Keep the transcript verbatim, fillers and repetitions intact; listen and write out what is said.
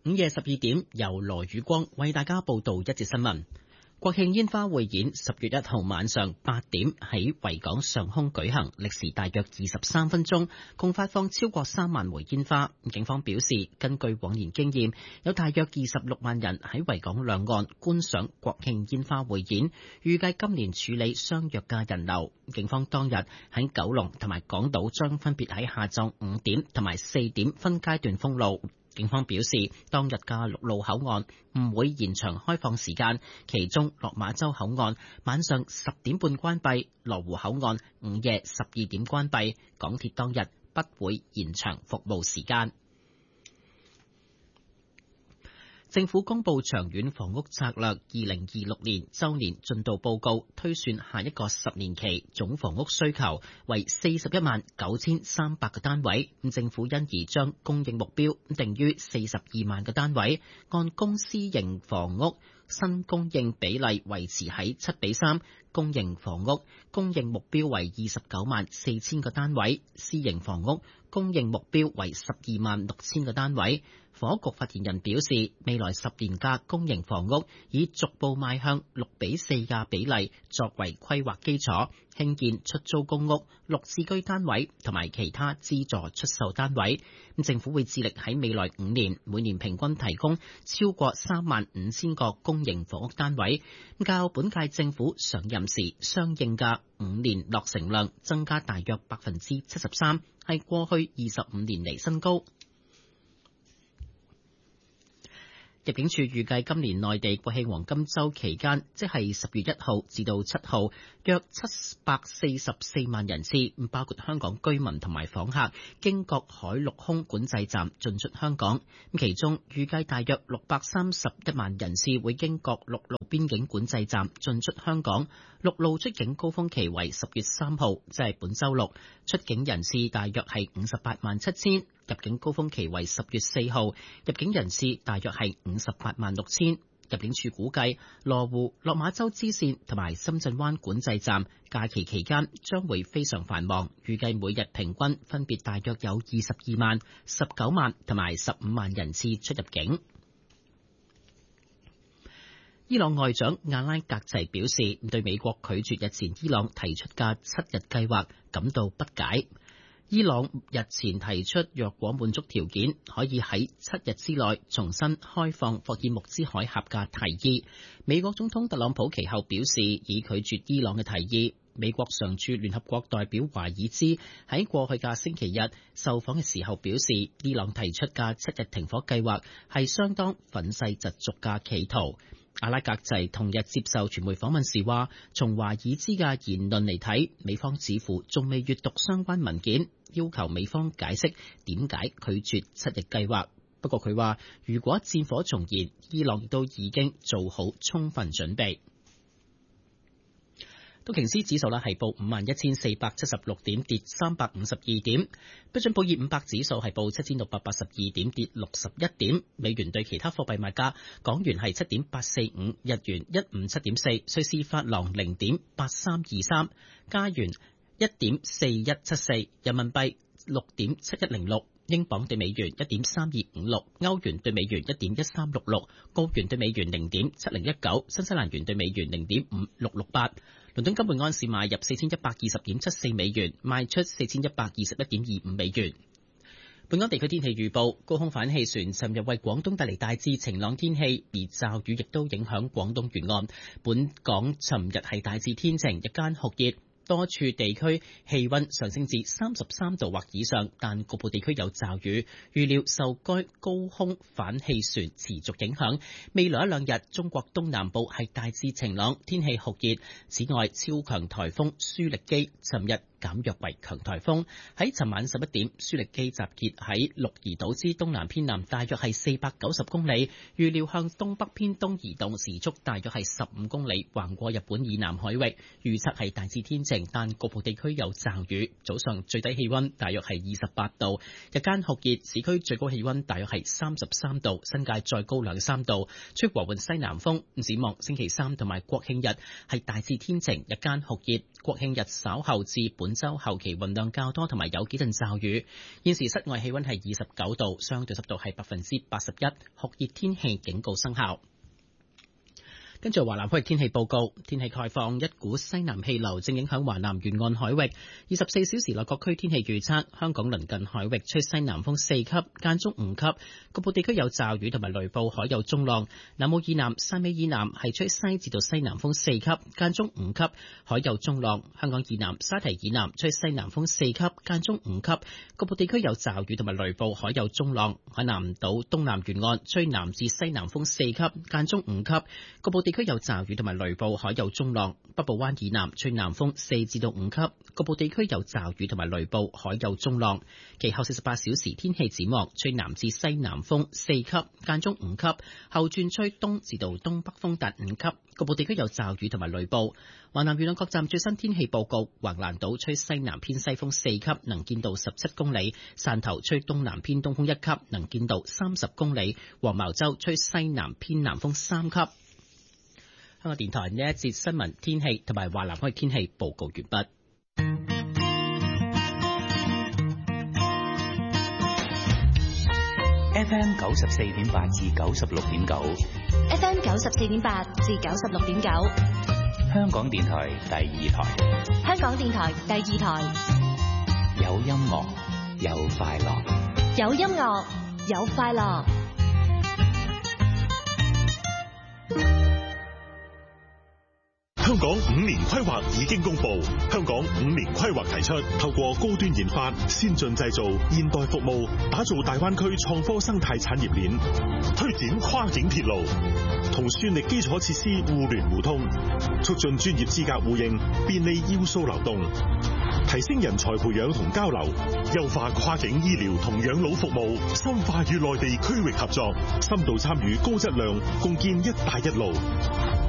午夜十二點，由羅宇光為大家報道一節新聞。國慶煙花匯演十月一號晚上八點喺維港上空舉行，歷時大約二十三分鐘，共發放超過三萬枚煙花。警方表示，根據往年經驗，有大約二十六萬人喺維港兩岸觀賞國慶煙花匯演，預計今年處理相若嘅人流。警方當日喺九龍同埋港島將分別喺下晝五點同埋四點分階段封路。警方表示，當日嘅陸路口岸唔會延長開放時間，其中落馬洲口岸晚上十點半關閉，羅湖口岸午夜十二點關閉。港鐵當日不會延長服務時間。政府公布長遠房屋策略二零二六年周年進度報告，推算下一個十年期總房屋需求為四十一萬九千三百個單位。政府因而將供應目標定於四十二萬個單位，按公私營房屋新供應比例維持喺七比三，公營房屋供應目標為二十九萬四千個單位，私營房屋供應目標為十二萬六千個單位。房屋局發言人表示，未來十年嘅公營房屋以逐步邁向六比四嘅比例作為規劃基礎，興建出租公屋、綠置居單位同埋其他資助出售單位。政府會致力喺未來五年每年平均提供超過三萬五千個公營房屋單位，較本屆政府上任時相應嘅五年落成量增加大約百分之七十三，係過去二十五年嚟新高。入境處預計今年內地國慶黃金週期間，即係十月一號至到七號，約七百四十四萬人次，包括香港居民同埋訪客，經各海陸空管制站進出香港。其中預計大約六百三十一萬人次會經各陸路邊境管制站進出香港。陸路出境高峰期為十月三號，即係本週六，出境人次大約係五十八萬七千。入境高峰期為十月四號，入境人次大約係五十八萬六千。入境處估計，羅湖、落馬洲支線同埋深圳灣管制站假期期間將會非常繁忙，預計每日平均分別大約有二十二萬、十九萬同埋十五萬人次出入境。伊朗外長阿拉格齊表示，對美國拒絕日前伊朗提出嘅七日計劃感到不解。伊朗日前提出，若果滿足條件，可以喺七日之內重新開放霍爾木茲海峽嘅提議。美國總統特朗普其後表示，已拒絕伊朗嘅提議。美國常駐聯合國代表華爾茲喺過去嘅星期日受訪嘅時候表示，伊朗提出嘅七日停火計劃係相當憤世嫉俗嘅企圖。阿拉格齊同日接受傳媒訪問時話，從華爾茲嘅言論嚟睇，美方似乎仲未閱讀相關文件，要求美方解釋點解拒絕七日計劃。不過佢話，如果戰火重燃，伊朗亦都已經做好充分準備。道瓊斯指數咧係報五萬一千四百七十六點，跌三百五十二點。標準普爾五百指數係報七千六百八十二點，跌六十一點。美元對其他貨幣賣價，港元係七點八四五，日元一五七點四，瑞士法郎零點八三二三，加元一點四一七四，人民幣六點七一零六。英鎊對美元一點三二五六，歐元對美元一點一三六六，澳元對美元零點七零一九，新西蘭元對美元零點五六六八。倫敦金每安士買入四千一百二十點七四美元，賣出四千一百二十一點二五美元。本港地區天氣預報，高空反氣旋尋日為廣東帶嚟大致晴朗天氣，而驟雨亦都影響廣東沿岸。本港尋日係大致天晴，日間酷熱。多處地區氣溫上升至三十三度或以上，但局部地區有驟雨。預料受該高空反氣旋持續影響，未來一兩日中國東南部係大致晴朗，天氣酷熱。此外，超強颱風舒力基尋日減弱為強颱風，喺尋晚十一點，舒力基集結喺鹿兒島之東南偏南，大約係四百九十公里，預料向東北偏東移動，時速大約係十五公里，橫過日本以南海域。預測係大致天晴，但局部地區有驟雨。早上最低氣溫大約係二十八度，日間酷熱，市區最高氣溫大約係三十三度，新界再高兩三度。吹和緩西南風。展望星期三同埋國慶日係大致天晴，日間酷熱。國慶日稍後至本本週後期雲量較多，同埋有幾陣驟雨。現時室外氣溫係二十九度，相對濕度係百分之八十一，酷熱天氣警告生效。跟住華南區天氣報告，天氣概況，一股西南氣流正影響華南沿岸海域。二十四小時內各區天氣預測，香港鄰近海域吹西南風四級，間中五級，局部地區有驟雨同埋雷暴，海有中浪。南澳以南、汕尾以南係吹西至到西南風四級，間中五級，海有中浪。香港以南、沙堤以南吹西南風四級，間中五級，局部地區有驟雨同埋雷暴，海有中浪。海南島東南沿岸吹南至西南風四級，間中五級，局部地區有驟雨同埋雷暴，海有中浪。北部灣以南吹南風四至到五級，局部地區有驟雨同埋雷暴，海有中浪。其後四十八小時天氣展望，吹南至西南風四級，間中五級，後轉吹東至到東北風達五級，局部地區有驟雨同埋雷暴。華南沿岸各站最新天氣報告：橫瀾島吹西南偏西風四級，能見度十七公里；汕頭吹東南偏東風一級，能見度三十公里；黃茅洲吹西南偏南風三級。香港電台呢一節新聞天氣同埋華南區天氣報告完畢。 F M 九十四點八至九十六點九 ，F M 九十四點八至九十六點九， 香港電台第二台， 香港電台第二台， 有音樂，有快樂， 有音樂，有快樂。 香港五年規劃已經公布，香港五年規劃提出，透過高端研發、先進製造、現代服務，打造大灣區創科生態產業鏈，推展跨境鐵路，同算力基礎設施互聯互通，促進專業資格互認，便利要素流動，提升人才培養同交流，優化跨境醫療同養老服務，深化與內地區域合作，深度參與高質量，共建一帶一路。